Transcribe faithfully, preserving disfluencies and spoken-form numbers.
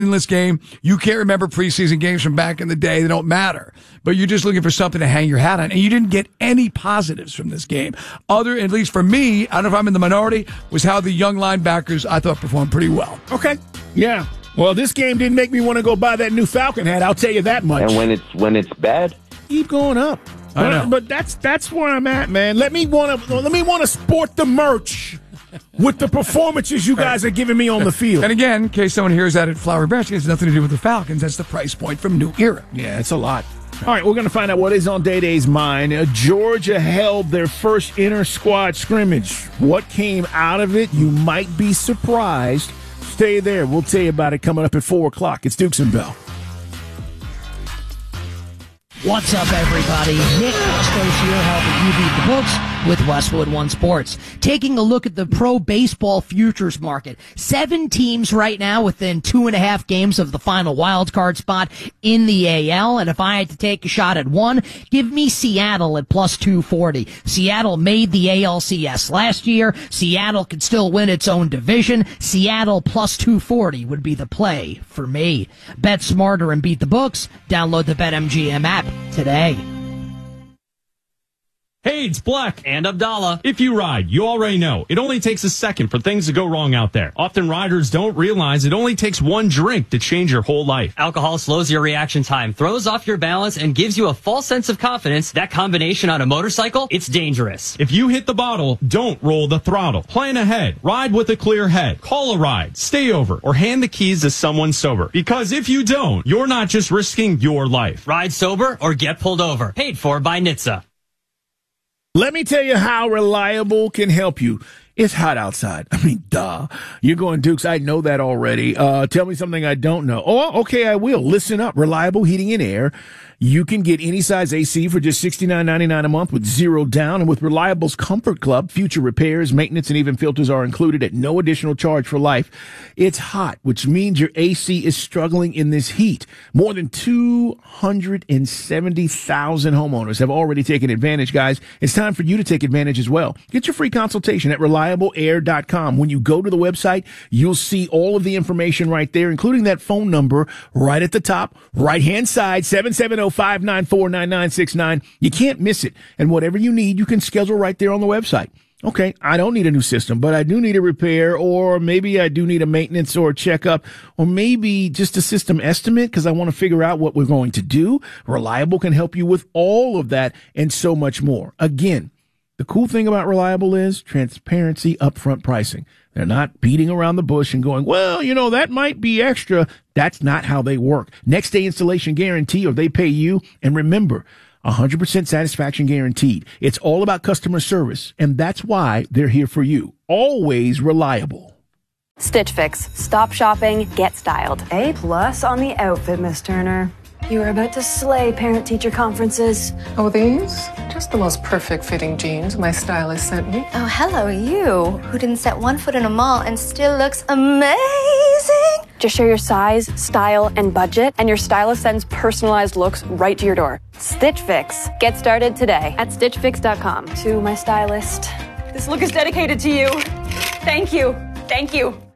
meaningless game. You can't remember preseason games from back in the day. They don't matter. But you're just looking for something to hang your hat on. And you didn't get any positives from this game. Other, at least for me, I don't know if I'm in the minority, was how the young linebackers, I thought, performed pretty well. Okay. Yeah. Well, this game didn't make me want to go buy that new Falcon hat. I'll tell you that much. And when it's when it's bad, keep going up. I know. But, but that's that's where I'm at, man. Let me want to let me want to sport the merch with the performances you guys are giving me on the field. And again, in case someone hears that at Flowery Branch, it has nothing to do with the Falcons. That's the price point from New Era. Yeah, it's a lot. All right, we're going to find out what is on Day Day's mind. Uh, Georgia held their first inter-squad scrimmage. What came out of it? You might be surprised. Stay there. We'll tell you about it coming up at four o'clock. It's Dukes and Bell. What's up, everybody? Nick Costos here, helping you beat the books with Westwood One Sports. Taking a look at the pro baseball futures market. Seven teams right now within two and a half games of the final wild card spot in the A L. And if I had to take a shot at one, give me Seattle at plus two forty. Seattle made the A L C S last year. Seattle could still win its own division. Seattle plus two forty would be the play for me. Bet smarter and beat the books. Download the BetMGM app today. Hey, it's Black and Abdallah. If you ride, you already know it only takes a second for things to go wrong out there. Often riders don't realize it only takes one drink to change your whole life. Alcohol slows your reaction time, throws off your balance, and gives you a false sense of confidence. That combination on a motorcycle, it's dangerous. If you hit the bottle, don't roll the throttle. Plan ahead. Ride with a clear head. Call a ride. Stay over. Or hand the keys to someone sober. Because if you don't, you're not just risking your life. Ride sober or get pulled over. Paid for by N H T S A. Let me tell you how Reliable can help you. It's hot outside. I mean, duh. You're going, Dukes, I know that already. Uh, tell me something I don't know. Oh, okay, I will. Listen up. Reliable Heating and Air. You can get any size A C for just sixty-nine ninety-nine a month with zero down. And with Reliable's Comfort Club, future repairs, maintenance, and even filters are included at no additional charge for life. It's hot, which means your A C is struggling in this heat. More than two hundred seventy thousand homeowners have already taken advantage, guys. It's time for you to take advantage as well. Get your free consultation at reliable air dot com. When you go to the website, you'll see all of the information right there, including that phone number right at the top, right-hand side, seven seven zero, five nine four, nine nine six nine. You can't miss it. And whatever you need, you can schedule right there on the website. Okay, I don't need a new system, but I do need a repair, or maybe I do need a maintenance or a checkup, or maybe just a system estimate because I want to figure out what we're going to do. Reliable can help you with all of that and so much more. Again, the cool thing about Reliable is transparency, upfront pricing. They're not beating around the bush and going, well, you know, that might be extra. That's not how they work. Next day installation guarantee, or they pay you. And remember, one hundred percent satisfaction guaranteed. It's all about customer service, and that's why they're here for you. Always reliable. Stitch Fix. Stop shopping, get styled. A plus on the outfit, Miss Turner. You are about to slay parent-teacher conferences. Oh, these? Just the most perfect fitting jeans my stylist sent me. Oh, hello, you, who didn't set one foot in a mall and still looks amazing. Just share your size, style, and budget, and your stylist sends personalized looks right to your door. Stitch Fix. Get started today at stitch fix dot com. To my stylist, this look is dedicated to you. Thank you. Thank you.